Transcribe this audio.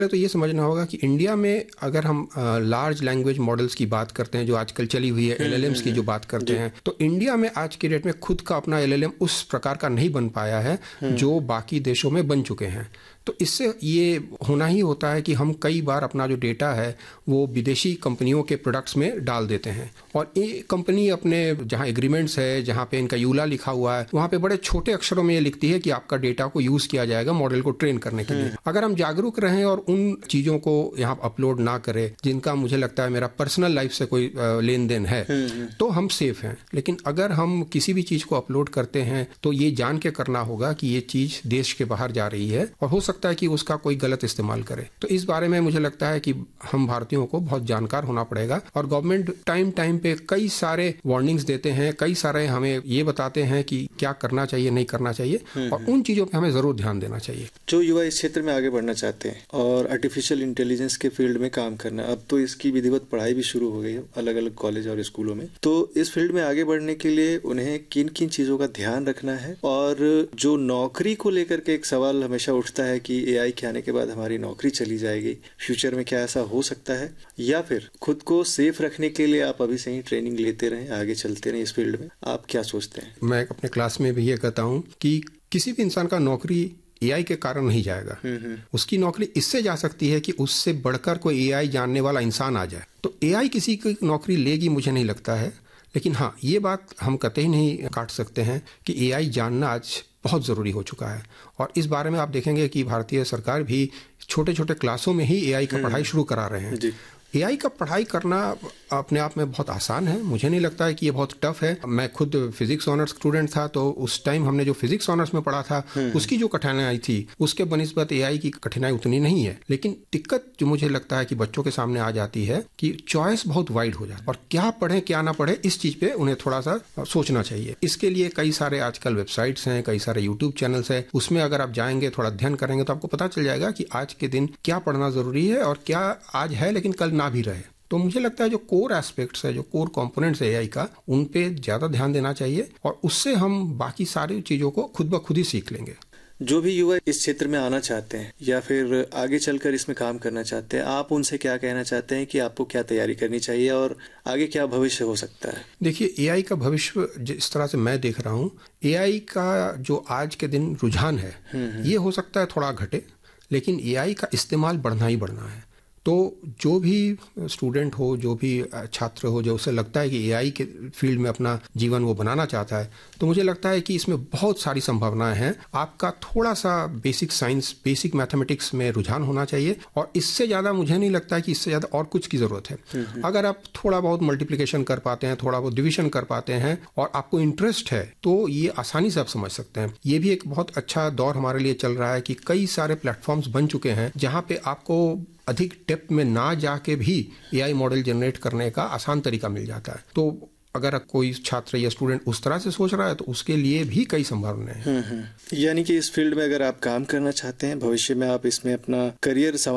तो ये समझना होगा कि इंडिया में अगर हम लार्ज लैंग्वेज मॉडल्स की बात करते हैं, जो आजकल चली हुई है, एलएलएम्स की जो बात करते हैं, तो इंडिया में आज की डेट में खुद का अपना एलएलएम उस प्रकार का नहीं बन पाया है जो बाकी देशों में बन चुके हैं। तो इससे ये होना ही होता है कि हम कई बार अपना जो डेटा है वो विदेशी कंपनियों के प्रोडक्ट्स में डाल देते हैं, और ये कंपनी अपने जहाँ एग्रीमेंट्स है, जहाँ पे इनका यूला लिखा हुआ है, वहाँ पे बड़े छोटे अक्षरों में ये लिखती है कि आपका डेटा को यूज किया जाएगा मॉडल को ट्रेन करने के लिए। अगर हम जागरूक रहें और उन चीजों को यहाँ अपलोड ना करें जिनका मुझे लगता है मेरा पर्सनल लाइफ से कोई लेन देन है, तो हम सेफ हैं। लेकिन अगर हम किसी भी चीज को अपलोड करते हैं तो ये जान के करना होगा कि ये चीज देश के बाहर जा रही है और हो सकता है कि उसका कोई गलत इस्तेमाल करे। तो इस बारे में मुझे लगता है कि हम भारतीयों को बहुत जानकार होना पड़ेगा, और गवर्नमेंट टाइम टाइम पे कई सारे वार्निंग्स देते हैं, कई सारे हमें ये बताते हैं कि क्या करना चाहिए, नहीं करना चाहिए, और उन चीजों पे हमें जरूर ध्यान देना चाहिए। जो युवा इस क्षेत्र में आगे बढ़ना चाहते हैं और आर्टिफिशियल इंटेलिजेंस के फील्ड में काम करना, अब तो इसकी विधिवत पढ़ाई भी शुरू हो गई है अलग अलग कॉलेज और स्कूलों में, तो इस फील्ड में आगे बढ़ने के लिए उन्हें किन किन चीजों का ध्यान रखना है? और जो नौकरी को लेकर के एक सवाल हमेशा उठता है कि एआई के आने के बाद हमारी नौकरी चली जाएगी, फ्यूचर में क्या ऐसा हो सकता है? या फिर खुद को सेफ रखने के लिए आप अभी से ही ट्रेनिंग लेते रहें, आगे चलते रहें इस फील्ड में, आप क्या सोचते हैं? मैं अपने क्लास में भी ये कहता हूँ कि किसी भी इंसान का नौकरी एआई के कारण नहीं जाएगा। उसकी नौकरी इससे जा सकती है कि उससे बढ़कर कोई एआई जानने वाला इंसान आ जाए। तो एआई किसी की नौकरी लेगी मुझे नहीं लगता है, लेकिन हाँ, ये बात हम कतई नहीं काट सकते हैं कि एआई जानना आज बहुत ज़रूरी हो चुका है। और इस बारे में आप देखेंगे कि भारतीय सरकार भी छोटे छोटे क्लासों में ही एआई का पढ़ाई शुरू करा रहे हैं। एआई का पढ़ाई करना अपने आप में बहुत आसान है, मुझे नहीं लगता है कि ये बहुत टफ है। मैं खुद फिजिक्स ऑनर्स स्टूडेंट था, तो उस टाइम हमने जो फिजिक्स ऑनर्स में पढ़ा था उसकी जो कठिनाई थी उसके बनिस्बत एआई की कठिनाई उतनी नहीं है। लेकिन दिक्कत जो मुझे लगता है कि बच्चों के सामने आ जाती है कि चॉइस बहुत वाइड हो जाती है, और क्या पढ़े क्या ना पढ़े इस चीज पे उन्हें थोड़ा सा सोचना चाहिए। इसके लिए कई सारे आजकल वेबसाइट्स हैं, कई सारे यूट्यूब चैनल्स हैं, उसमें अगर आप जाएंगे, थोड़ा अध्ययन करेंगे तो आपको पता चल जाएगा कि आज के दिन क्या पढ़ना जरूरी है और क्या आज है लेकिन कल ना भी रहे। तो मुझे लगता है जो कोर एस्पेक्ट्स है, जो कोर कंपोनेंट्स है एआई का, उन पे ज्यादा ध्यान देना चाहिए, और उससे हम बाकी सारी चीजों को खुद ब खुद ही सीख लेंगे। जो भी युवा इस क्षेत्र में आना चाहते हैं या फिर आगे चलकर इसमें काम करना चाहते हैं, आप उनसे क्या कहना चाहते हैं कि आपको क्या तैयारी करनी चाहिए और आगे क्या भविष्य हो सकता है? देखिए, एआई का भविष्य जिस तरह से मैं देख रहा हूँ, एआई का जो आज के दिन रुझान है ये हो सकता है थोड़ा घटे, लेकिन एआई का इस्तेमाल बढ़ना ही बढ़ना है। तो जो भी स्टूडेंट हो, जो भी छात्र हो, जो उसे लगता है कि एआई के फील्ड में अपना जीवन वो बनाना चाहता है, तो मुझे लगता है कि इसमें बहुत सारी संभावनाएं हैं। आपका थोड़ा सा बेसिक साइंस, बेसिक मैथमेटिक्स में रुझान होना चाहिए, और इससे ज़्यादा मुझे नहीं लगता है कि इससे ज़्यादा और कुछ की ज़रूरत है। अगर आप थोड़ा बहुत मल्टीप्लिकेशन कर पाते हैं, थोड़ा बहुत डिविजन कर पाते हैं, और आपको इंटरेस्ट है, तो ये आसानी से आप समझ सकते हैं। ये भी एक बहुत अच्छा दौर हमारे लिए चल रहा है कि कई सारे प्लेटफॉर्म्स बन चुके हैं जहाँ पे आपको अधिक डेप्थ में ना जाके भी एआई मॉडल जनरेट करने का आसान तरीका मिल जाता है। तो अगर कोई छात्र या स्टूडेंट उस तरह से सोच रहा है तो उसके लिए भी कई संभावनाएं हैं। यानी कि इस फील्ड में अगर आप काम करना चाहते हैं, भविष्य में आप इसमें अपना करियर